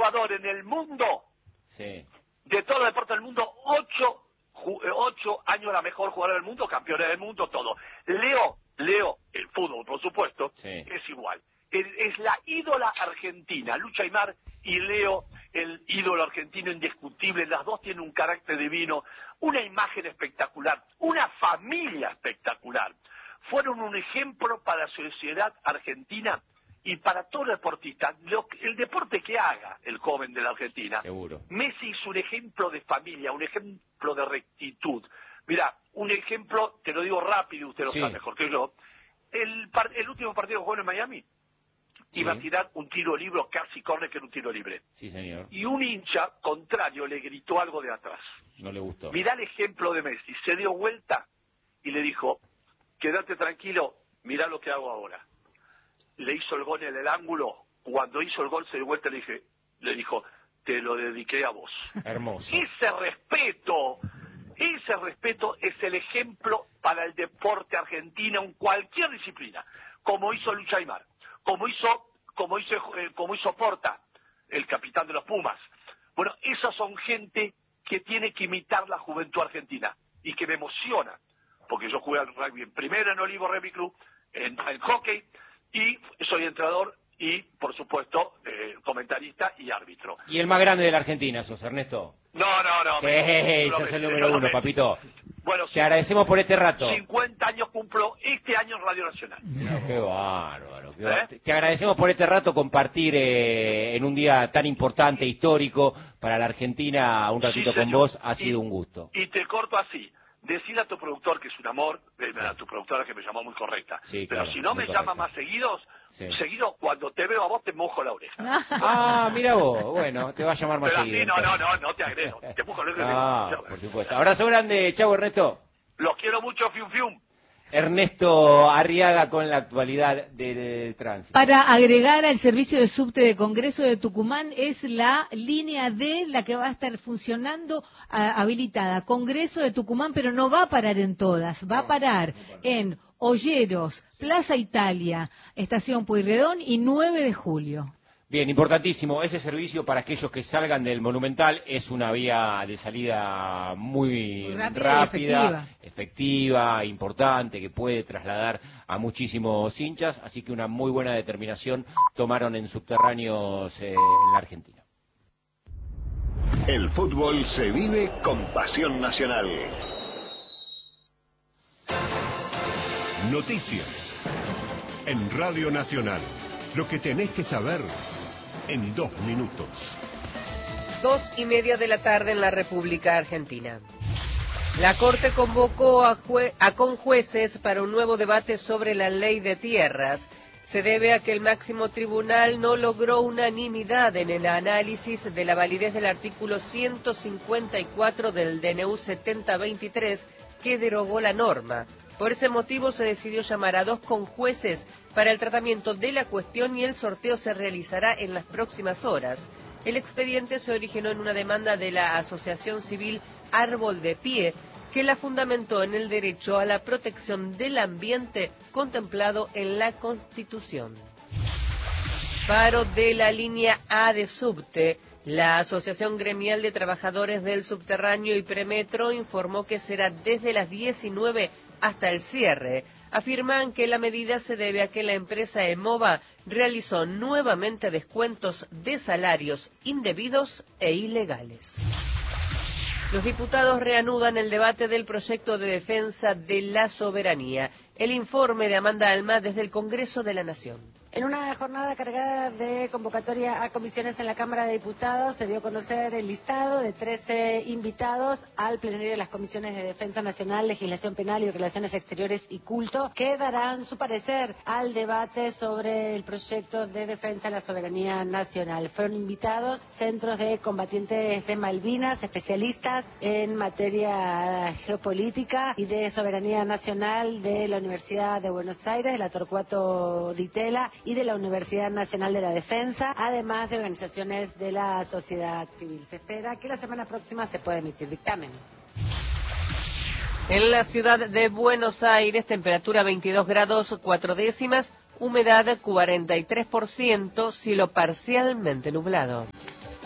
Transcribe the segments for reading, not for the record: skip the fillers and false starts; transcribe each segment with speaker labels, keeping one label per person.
Speaker 1: jugador en el mundo,
Speaker 2: sí,
Speaker 1: de todos los deportes del mundo, 8 años la mejor jugadora del mundo, campeona del mundo, todo. Leo, el fútbol, por supuesto,
Speaker 2: sí.
Speaker 1: es igual. Es la ídola argentina, Lucha Aymar y Leo, el ídolo argentino indiscutible. Las dos tienen un carácter divino, una imagen espectacular, una familia espectacular. Fueron un ejemplo para la sociedad argentina y para todo deportista. El deporte que haga el joven de la Argentina.
Speaker 2: Seguro.
Speaker 1: Messi es un ejemplo de familia, un ejemplo de rectitud. Mirá, un ejemplo, te lo digo rápido, usted lo
Speaker 2: Sí.
Speaker 1: sabe mejor que yo. El último partido que jugó en Miami,
Speaker 2: Sí.
Speaker 1: iba a tirar un tiro libre, casi córner, que era un tiro libre.
Speaker 2: Sí, señor.
Speaker 1: Y un hincha contrario le gritó algo de atrás.
Speaker 2: No le gustó.
Speaker 1: Mirá el ejemplo de Messi. Se dio vuelta y le dijo, quédate tranquilo, mirá lo que hago ahora. Le hizo el gol en el ángulo. Cuando hizo el gol se dio vuelta y le dijo, te lo dediqué a vos.
Speaker 2: Hermoso.
Speaker 1: Ese respeto es el ejemplo para el deporte argentino en cualquier disciplina, como hizo Lucha Aymar, como hizo Porta, el capitán de los Pumas. Bueno, esas son gente que tiene que imitar la juventud argentina y que me emociona, porque yo jugué al rugby en primera en Olivo Rugby Club, en hockey, y soy entrenador y, por supuesto, comentarista y árbitro.
Speaker 2: Y el más grande de la Argentina sos, Ernesto.
Speaker 1: No.
Speaker 2: Sí, sos el número uno, papito.
Speaker 1: Bueno,
Speaker 2: Te agradecemos por este rato.
Speaker 1: 50 años cumplo este año en Radio Nacional.
Speaker 2: Qué bárbaro. Te agradecemos por este rato, compartir en un día tan importante, histórico, para la Argentina, un ratito
Speaker 1: Sí,
Speaker 2: con
Speaker 1: señor.
Speaker 2: vos. Ha sido un gusto.
Speaker 1: Y te corto así. Decirle a tu productor que es un amor, a tu productora que me llamó muy correcta.
Speaker 2: Sí,
Speaker 1: pero
Speaker 2: claro,
Speaker 1: si no
Speaker 2: muy
Speaker 1: me llama
Speaker 2: correcta.
Speaker 1: más
Speaker 2: Sí.
Speaker 1: seguido, cuando te veo a vos te mojo la oreja.
Speaker 2: Ah, mira vos. Bueno, te va a llamar más
Speaker 1: Pero
Speaker 2: seguido.
Speaker 1: así,
Speaker 2: entonces.
Speaker 1: no te agrego. Te mojo la
Speaker 2: Ah,
Speaker 1: oreja.
Speaker 2: por supuesto. Abrazo grande. Chau, Ernesto.
Speaker 1: Los quiero mucho, fium fium.
Speaker 2: Ernesto Arriaga con la actualidad del tránsito.
Speaker 3: Para agregar al servicio de subte de Congreso de Tucumán es la línea D la que va a estar funcionando habilitada. Congreso de Tucumán, pero no va a parar en todas, va a parar en Olleros, Plaza Italia, Estación Pueyrredón y 9 de Julio.
Speaker 2: Bien, importantísimo. Ese servicio para aquellos que salgan del Monumental es una vía de salida muy rápida, efectiva, importante, que puede trasladar a muchísimos hinchas. Así que una muy buena determinación tomaron en subterráneos en la Argentina.
Speaker 4: El fútbol se vive con pasión nacional.
Speaker 5: Noticias en Radio Nacional. Lo que tenés que saber en 2 minutos.
Speaker 6: 2:30 de la tarde en la República Argentina. La Corte convocó a conjueces para un nuevo debate sobre la ley de tierras. Se debe a que el máximo tribunal no logró unanimidad en el análisis de la validez del artículo 154 del DNU 7023 que derogó la norma. Por ese motivo se decidió llamar a 2 conjueces para el tratamiento de la cuestión y el sorteo se realizará en las próximas horas. El expediente se originó en una demanda de la Asociación Civil Árbol de Pie, que la fundamentó en el derecho a la protección del ambiente contemplado en la Constitución. Paro de la línea A de subte. La Asociación Gremial de Trabajadores del Subterráneo y Premetro informó que será desde las 19 hasta el cierre. Afirman que la medida se debe a que la empresa EMOVA realizó nuevamente descuentos de salarios indebidos e ilegales. Los diputados reanudan el debate del proyecto de defensa de la soberanía. El informe de Amanda Alma desde el Congreso de la Nación.
Speaker 7: En una jornada cargada de convocatoria a comisiones en la Cámara de Diputados, se dio a conocer el listado de 13 invitados al plenario de las comisiones de Defensa Nacional, Legislación Penal y Relaciones Exteriores y Culto, que darán su parecer al debate sobre el proyecto de defensa de la soberanía nacional. Fueron invitados centros de combatientes de Malvinas, especialistas en materia geopolítica y de soberanía nacional de la Universidad de Buenos Aires, de la Torcuato Di Tella y de la Universidad Nacional de la Defensa, además de organizaciones de la sociedad civil. Se espera que la semana próxima se pueda emitir dictamen.
Speaker 6: En la ciudad de Buenos Aires, temperatura 22 grados 4 décimas, humedad 43%, cielo parcialmente nublado.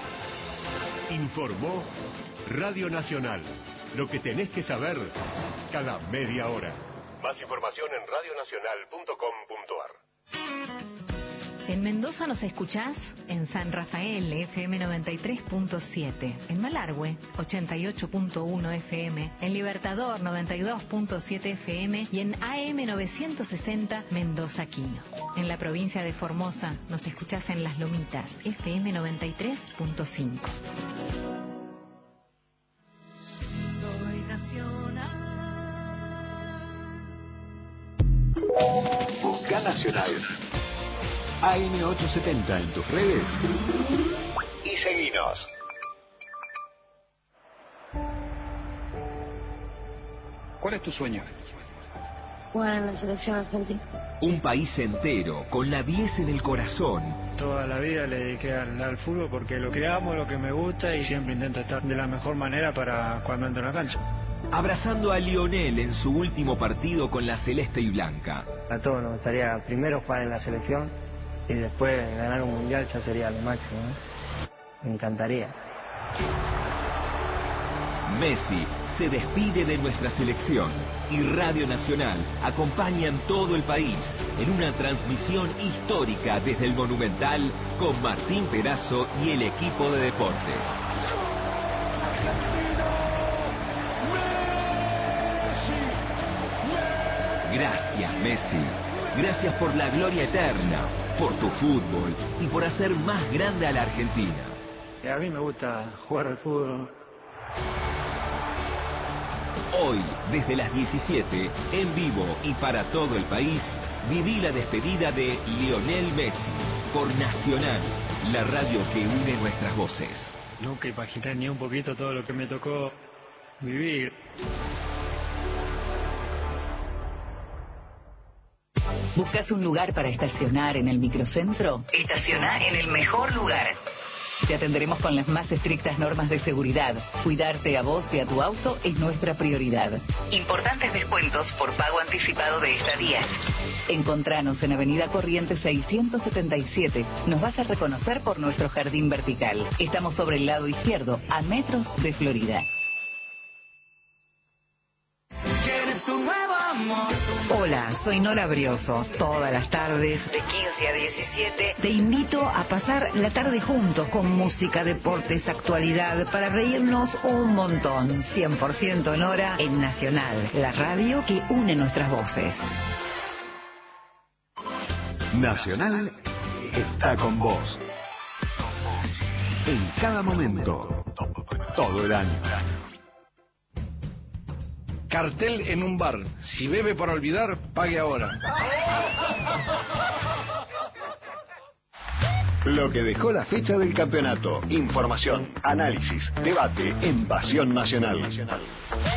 Speaker 5: Informó Radio Nacional. Lo que tenés que saber cada media hora. Más información en radionacional.com.ar.
Speaker 8: En Mendoza nos escuchás en San Rafael, FM 93.7, en Malargüe, 88.1 FM, en Libertador, 92.7 FM y en AM 960, Mendoza Quino. En la provincia de Formosa nos escuchás en Las Lomitas, FM 93.5.
Speaker 9: Soy nacional.
Speaker 4: Busca Nacional. AM870 en tus redes y seguinos.
Speaker 10: ¿Cuál es tu sueño?
Speaker 11: Jugar en la selección argentina.
Speaker 12: Un país entero, con la 10 en el corazón.
Speaker 13: Toda la vida le dediqué al fútbol porque lo que amo, lo que me gusta y siempre intento estar de la mejor manera para cuando entro en la cancha.
Speaker 12: Abrazando a Lionel en su último partido con la celeste y blanca.
Speaker 14: A todos nos gustaría primero jugar en la selección y después ganar un mundial ya sería lo máximo, ¿no? Me encantaría.
Speaker 12: Messi se despide de nuestra selección y Radio Nacional acompaña en todo el país en una transmisión histórica desde el Monumental con Martín Perazo y el equipo de deportes. Gracias, Messi. Gracias por la gloria eterna, por tu fútbol y por hacer más grande a la Argentina.
Speaker 13: A mí me gusta jugar al fútbol.
Speaker 12: Hoy, desde las 17, en vivo y para todo el país, viví la despedida de Lionel Messi por Nacional, la radio que une nuestras voces.
Speaker 13: Nunca imaginé ni un poquito todo lo que me tocó vivir.
Speaker 8: ¿Buscas un lugar para estacionar en el microcentro? Estaciona en el mejor lugar. Te atenderemos con las más estrictas normas de seguridad. Cuidarte a vos y a tu auto es nuestra prioridad. Importantes descuentos por pago anticipado de estadías. Encontranos en Avenida Corrientes 677. Nos vas a reconocer por nuestro jardín vertical. Estamos sobre el lado izquierdo, a metros de Florida. Hola, soy Nora Brioso. Todas las tardes, de 15 a 17, te invito a pasar la tarde juntos con música, deportes, actualidad, para reírnos un montón. 100% Nora en Nacional, la radio que une nuestras voces.
Speaker 4: Nacional está con vos. En cada momento, todo el año.
Speaker 10: Cartel en un bar. Si bebe para olvidar, pague ahora.
Speaker 4: Lo que dejó la fecha del campeonato. Información, análisis, debate en Pasión Nacional.